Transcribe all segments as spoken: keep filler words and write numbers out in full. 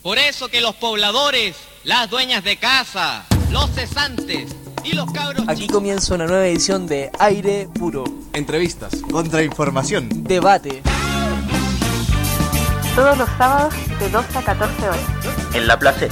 Por eso que los pobladores, las dueñas de casa, los cesantes y los cabros Aquí chicos... comienza una nueva edición de Aire Puro. Entrevistas, contrainformación, debate. Todos los sábados de doce a catorce horas. En La Placeta.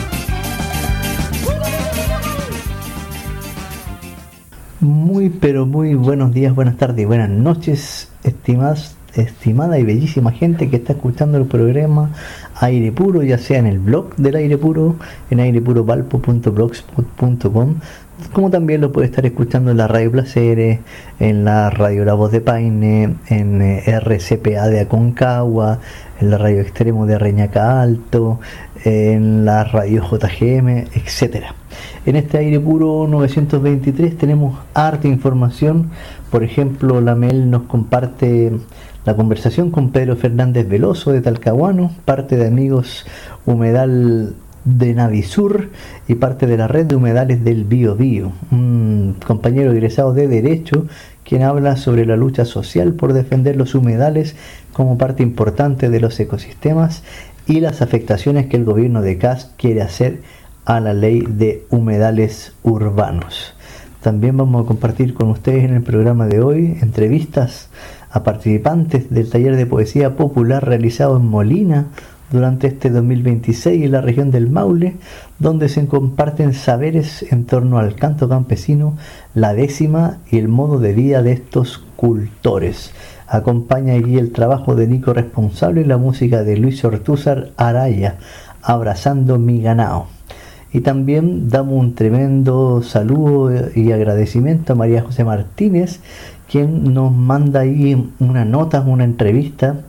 Muy pero muy buenos días, buenas tardes y buenas noches, estimadas, estimada y bellísima gente que está escuchando el programa Aire Puro, ya sea en el blog del Aire Puro, en airepurovalpo punto blogspot punto com, como también lo puede estar escuchando en la Radio Placeres, en la Radio La Voz de Paine, en R C P A de Aconcagua, en la Radio Extremo de Reñaca Alto, en la Radio J G M, etcétera. En este Aire Puro novecientos veintitrés tenemos harta información. Por ejemplo, la Mel nos comparte la conversación con Pedro Fernández Veloso de Talcahuano, parte de Amigos Humedal de Navisur y parte de la red de humedales del Bío Bío, un compañero egresado de Derecho quien habla sobre la lucha social por defender los humedales como parte importante de los ecosistemas y las afectaciones que el gobierno de Kast quiere hacer a la ley de humedales urbanos. También vamos a compartir con ustedes en el programa de hoy entrevistas a participantes del taller de poesía popular realizado en Molina durante este dos mil veintiséis en la región del Maule, donde se comparten saberes en torno al canto campesino, la décima y el modo de vida de estos cultores. Acompaña aquí el trabajo de Nico Responsable y la música de Luis Ortúzar Araya, Abrazando mi ganao. Y también damos un tremendo saludo y agradecimiento a María José Martínez, quien nos manda ahí una nota, una entrevista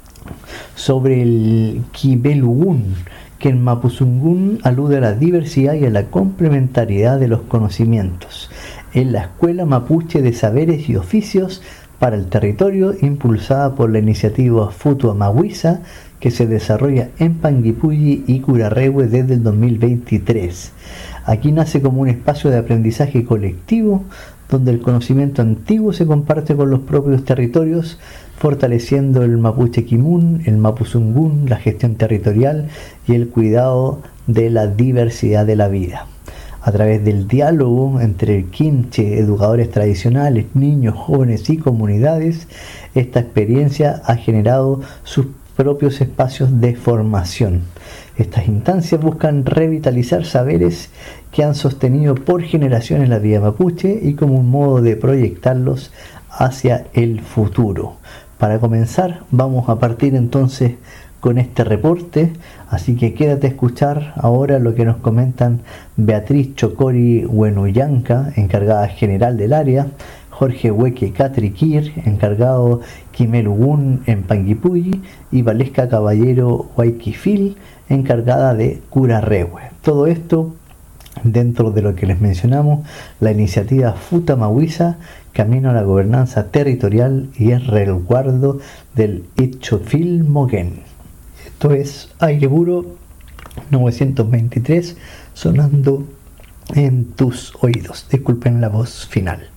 sobre el Quibelugún, que en Mapuzungún alude a la diversidad y a la complementariedad de los conocimientos. En la Escuela Mapuche de Saberes y Oficios para el Territorio, impulsada por la iniciativa Futua Mahuiza, que se desarrolla en Panguipulli y Curarrehue desde el dos mil veintitrés. Aquí nace como un espacio de aprendizaje colectivo, donde el conocimiento antiguo se comparte con los propios territorios, fortaleciendo el mapuche quimun, el mapuzungún, la gestión territorial y el cuidado de la diversidad de la vida. A través del diálogo entre el quinche, educadores tradicionales, niños, jóvenes y comunidades, esta experiencia ha generado sus propios espacios de formación. Estas instancias buscan revitalizar saberes que han sostenido por generaciones la vida mapuche y como un modo de proyectarlos hacia el futuro. Para comenzar, vamos a partir entonces con este reporte, así que quédate a escuchar ahora lo que nos comentan Beatriz Chocori Huenuyanca, encargada general del área, Jorge Hueque Catriquir, encargado Quimelugún en Panguipulli, y Valesca Caballero Huayquifil, encargada de Curarrehue. Todo esto dentro de lo que les mencionamos, la iniciativa Futa Mahuiza, Camino a la Gobernanza Territorial y el resguardo del Itzchofil Moguén. Esto es Aire Puro novecientos veintitrés, sonando en tus oídos. Disculpen la voz final.